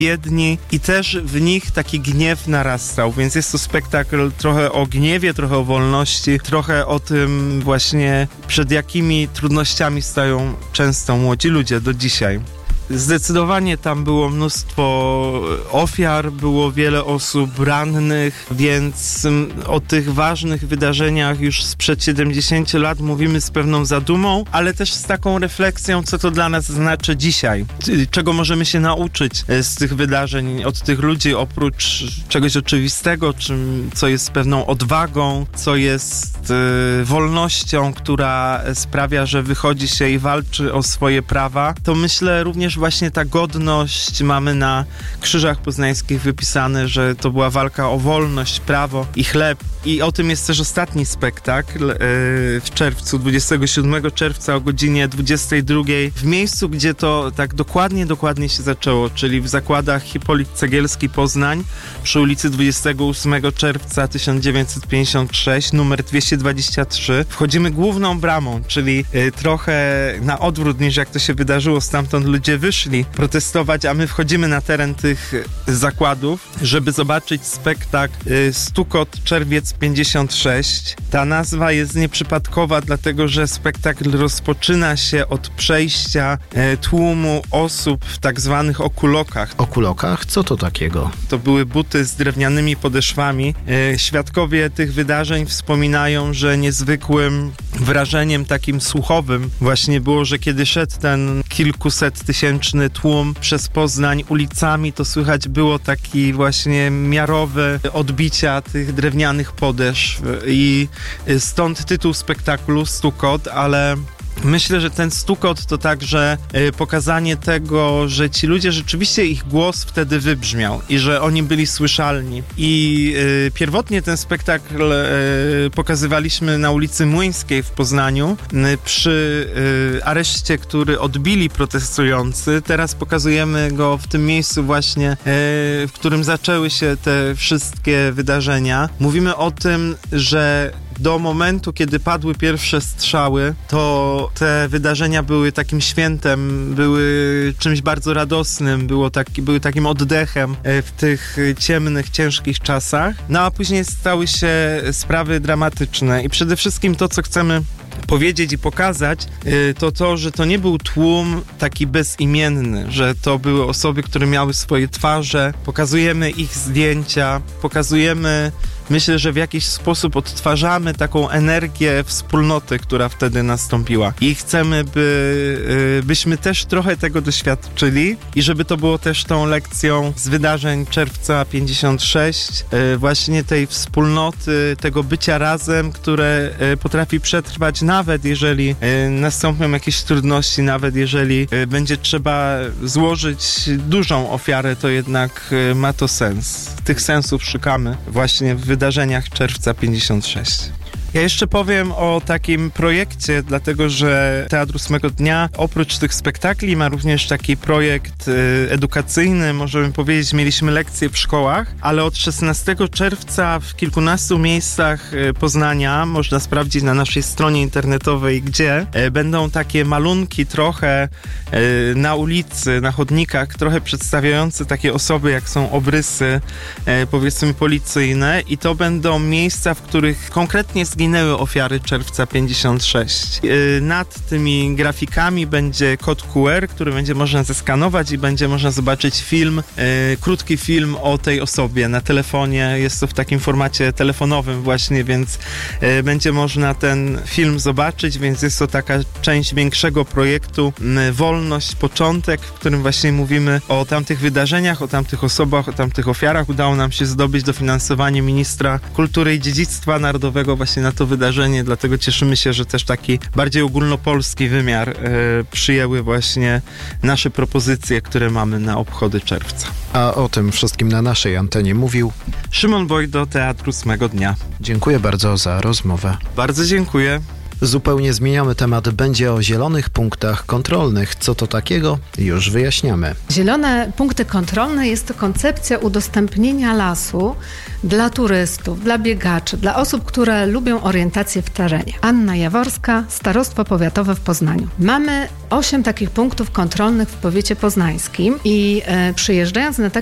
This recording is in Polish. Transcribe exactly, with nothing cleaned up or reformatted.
biedni i też w nich taki gniew narastał, więc jest to spektakl trochę o gniewie, trochę o wolności, trochę o tym właśnie, przed jakimi trudnościami stają często młodzi ludzie do dzisiaj. Zdecydowanie tam było mnóstwo ofiar, było wiele osób rannych, więc o tych ważnych wydarzeniach już sprzed siedemdziesięciu lat mówimy z pewną zadumą, ale też z taką refleksją, co to dla nas znaczy dzisiaj. Czego możemy się nauczyć z tych wydarzeń, od tych ludzi, oprócz czegoś oczywistego, czym, co jest pewną odwagą, co jest y, wolnością, która sprawia, że wychodzi się i walczy o swoje prawa. To myślę również właśnie ta godność, mamy na krzyżach poznańskich wypisane, że to była walka o wolność, prawo i chleb. I o tym jest też ostatni spektakl yy, w czerwcu, dwudziestego siódmego czerwca o godzinie dwudziestej drugiej w miejscu, gdzie to tak dokładnie, dokładnie się zaczęło, czyli w zakładach Hipolit Cegielski Poznań przy ulicy dwudziestego ósmego czerwca tysiąc dziewięćset pięćdziesiąt sześć, numer dwieście dwadzieścia trzy. Wchodzimy główną bramą, czyli yy, trochę na odwrót niż jak to się wydarzyło, stamtąd ludzie wyszli protestować, a my wchodzimy na teren tych zakładów, żeby zobaczyć spektakl yy, Stukot Czerwiec pięćdziesiąt sześć. Ta nazwa jest nieprzypadkowa, dlatego że spektakl rozpoczyna się od przejścia e, tłumu osób w tak zwanych okulokach. Okulokach? Co to takiego? To były buty z drewnianymi podeszwami. E, świadkowie tych wydarzeń wspominają, że niezwykłym wrażeniem takim słuchowym właśnie było, że kiedy szedł ten kilkuset tysięczny tłum przez Poznań ulicami, to słychać było taki właśnie miarowe odbicia tych drewnianych podeszw i stąd tytuł spektaklu Stukot, ale myślę, że ten stukot to także y, pokazanie tego, że ci ludzie rzeczywiście, ich głos wtedy wybrzmiał i że oni byli słyszalni. I y, pierwotnie ten spektakl y, pokazywaliśmy na ulicy Młyńskiej w Poznaniu y, przy y, areszcie, który odbili protestujący. Teraz pokazujemy go w tym miejscu właśnie, y, w którym zaczęły się te wszystkie wydarzenia. Mówimy o tym, że do momentu, kiedy padły pierwsze strzały, to te wydarzenia były takim świętem, były czymś bardzo radosnym, było taki, były takim oddechem w tych ciemnych, ciężkich czasach. No a później stały się sprawy dramatyczne i przede wszystkim to, co chcemy powiedzieć i pokazać, to to, że to nie był tłum taki bezimienny, że to były osoby, które miały swoje twarze, pokazujemy ich zdjęcia, pokazujemy, myślę, że w jakiś sposób odtwarzamy taką energię wspólnoty, która wtedy nastąpiła. I chcemy, by, byśmy też trochę tego doświadczyli i żeby to było też tą lekcją z wydarzeń czerwca pięćdziesiąt sześć, właśnie tej wspólnoty, tego bycia razem, które potrafi przetrwać nawet jeżeli nastąpią jakieś trudności, nawet jeżeli będzie trzeba złożyć dużą ofiarę, to jednak ma to sens. Tych sensów szukamy właśnie w wydarzeniach czerwca pięćdziesiąt sześć. Ja jeszcze powiem o takim projekcie, dlatego że Teatr Ósmego Dnia oprócz tych spektakli ma również taki projekt y, edukacyjny, możemy powiedzieć, mieliśmy lekcje w szkołach, ale od szesnastego czerwca w kilkunastu miejscach y, Poznania, można sprawdzić na naszej stronie internetowej, gdzie y, będą takie malunki trochę y, na ulicy, na chodnikach, trochę przedstawiające takie osoby, jak są obrysy, y, powiedzmy policyjne, i to będą miejsca, w których konkretnie zginęły ofiary czerwca pięćdziesiąt sześć. Yy, nad tymi grafikami będzie kod Q R, który będzie można zeskanować i będzie można zobaczyć film, yy, krótki film o tej osobie na telefonie. Jest to w takim formacie telefonowym właśnie, więc yy, będzie można ten film zobaczyć, więc jest to taka część większego projektu yy, Wolność, początek, w którym właśnie mówimy o tamtych wydarzeniach, o tamtych osobach, o tamtych ofiarach. Udało nam się zdobyć dofinansowanie ministra kultury i dziedzictwa narodowego właśnie na to wydarzenie, dlatego cieszymy się, że też taki bardziej ogólnopolski wymiar e, przyjęły właśnie nasze propozycje, które mamy na obchody czerwca. A o tym wszystkim na naszej antenie mówił Szymon Bojdo, Teatr Ósmego Dnia. Dziękuję bardzo za rozmowę. Bardzo dziękuję. Zupełnie zmieniamy temat. Będzie o zielonych punktach kontrolnych. Co to takiego? Już wyjaśniamy. Zielone punkty kontrolne jest to koncepcja udostępnienia lasu dla turystów, dla biegaczy, dla osób, które lubią orientację w terenie. Anna Jaworska, Starostwo Powiatowe w Poznaniu. Mamy osiem takich punktów kontrolnych w powiecie poznańskim i e, przyjeżdżając na